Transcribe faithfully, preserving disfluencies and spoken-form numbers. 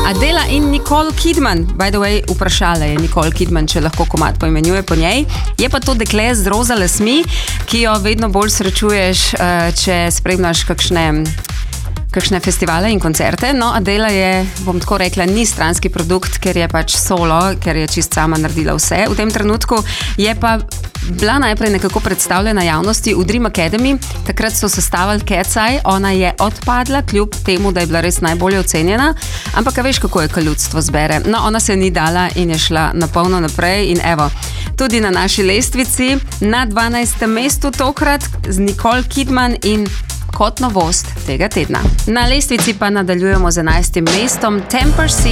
Adela in Nicole Kidman, by the way, vprašala je Nicole Kidman, če lahko komad poimenjuje po njej. Je pa to dekle z roza lasmi, ki jo vedno bolj srečuješ, če spremljaš kakšne, kakšne festivale in koncerte. No, Adela je, bom tako rekla, ni stranski produkt, ker je pač solo, ker je čist sama naredila vse. V tem trenutku je pa bila najprej nekako predstavljena javnosti v Dream Academy, takrat so sestavili Cat's Eye, ona je odpadla, kljub temu, da je bila res najbolje ocenjena, ampak a veš, kako je, ko ljudstvo zbere. No, ona se ni dala in je šla na polno naprej in evo, tudi na naši lestvici, na dvanajstem mestu tokrat z Nicole Kidman in kot novost tega tedna. Na lestvici pa nadaljujemo z enajstim mestom Temper